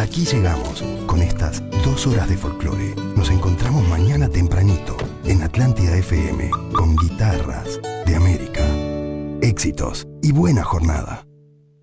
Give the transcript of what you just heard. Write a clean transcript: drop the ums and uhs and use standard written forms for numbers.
hasta aquí llegamos con estas 2 horas de folclore. Nos encontramos mañana tempranito en Atlántida FM con Guitarras de América. Éxitos y buena jornada.